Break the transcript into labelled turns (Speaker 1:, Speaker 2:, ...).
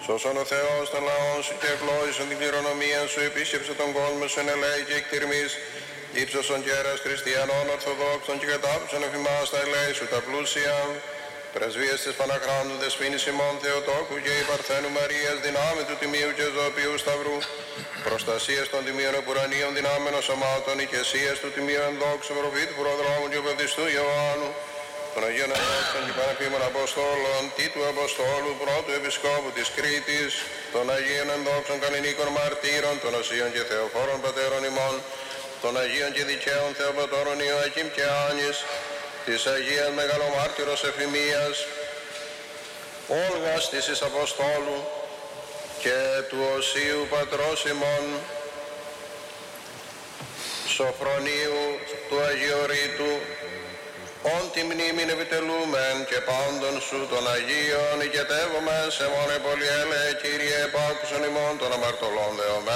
Speaker 1: Σώσον ο Θεός των λαών σου και ευλόγησον την κληρονομία σου, επίσκεψε τον κόσμο σου εν ελέη και εκτιρμής, ύψωσον κέρας χριστιανών ορθοδόξων και κατάψον εφημάς τα ελέη σου τα πλούσια. Πρεσβείες της Παναχράντου Δεσποίνης ημών Θεοτόκου και η Παρθένου Μαρίας, δυνάμει του Τιμίου και Ζωοποιού Σταυρού, προστασίας των Τιμίων Επουρανίων δυνάμενων σωμάτων, οικεσίας του Τιμίου Ενδόξου Προφήτου Προδρόμου και Πεδιστού Ιωάννου, των Αγίων Ενδόξων και Πανεπίμων Αποστόλων, Τίτου Αποστόλου, πρώτου Επισκόπου της Κρήτης, των Αγίων Ενδόξων Καλλινίκων Μαρτύρων, των Οσίων και Θεοφόρων Πατέρων ημών, των Αγίων και Δικαίων Θεοπατώρων Ιωακήμ και Άνης, της Αγίας Μεγαλομάρτυρος Εφημίας, Όλγας της εις Αποστόλου και του Οσίου Πατρός ημών, Σοφρονίου του Αγιορείτου, όν τη μνήμην επιτελούμεν και πάντων σου των Αγίων οικετεύομεν σε μόνε πολυέλε, Κύριε, επάκουσον ημών των αμαρτωλών δεωμένων.